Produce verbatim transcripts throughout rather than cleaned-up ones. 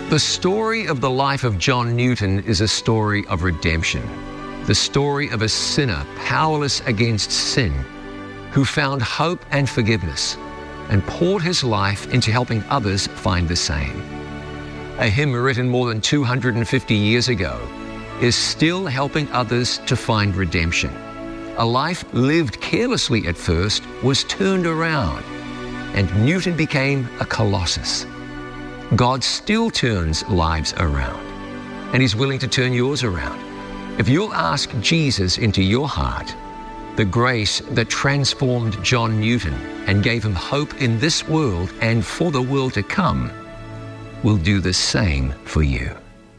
The story of the life of John Newton is a story of redemption. The story of a sinner powerless against sin, who found hope and forgiveness and poured his life into helping others find the same. A hymn written more than two hundred fifty years ago is still helping others to find redemption. A life lived carelessly at first was turned around, and Newton became a colossus. God still turns lives around, and He's willing to turn yours around. If you'll ask Jesus into your heart, the grace that transformed John Newton and gave him hope in this world and for the world to come will do the same for you.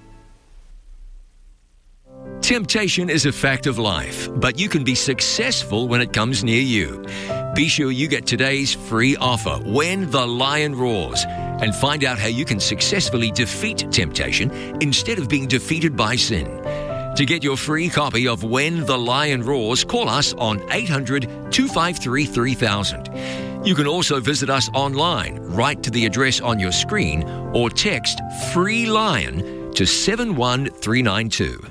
Temptation is a fact of life, but you can be successful when it comes near you. Be sure you get today's free offer, When the Lion Roars, and find out how you can successfully defeat temptation instead of being defeated by sin. To get your free copy of When the Lion Roars, call us on eight hundred, two five three, three thousand. You can also visit us online, write to the address on your screen, or text FREE LION to seven one three nine two.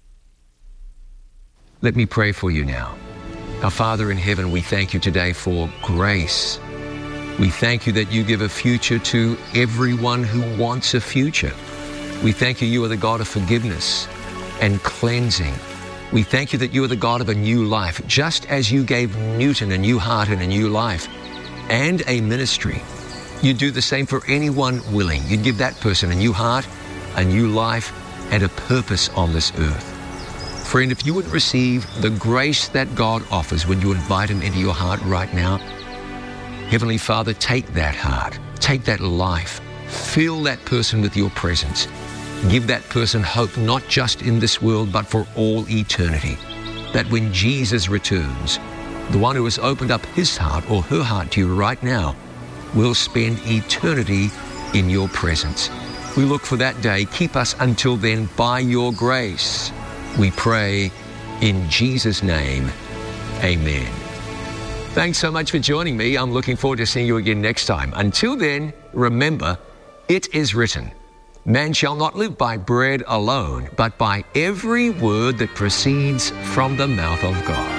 Let me pray for you now. Our Father in heaven, we thank you today for grace. We thank you that you give a future to everyone who wants a future. We thank you, you are the God of forgiveness and cleansing. We thank you that you are the God of a new life, just as you gave Newton a new heart and a new life and a ministry. You do the same for anyone willing. You'd give that person a new heart, a new life, and a purpose on this earth. Friend, if you would receive the grace that God offers, would you invite Him into your heart right now? Heavenly Father, take that heart, take that life, fill that person with your presence. Give that person hope, not just in this world, but for all eternity. That when Jesus returns, the one who has opened up his heart or her heart to you right now will spend eternity in your presence. We look for that day. Keep us until then by your grace. We pray in Jesus' name, amen. Thanks so much for joining me. I'm looking forward to seeing you again next time. Until then, remember, it is written, man shall not live by bread alone, but by every word that proceeds from the mouth of God.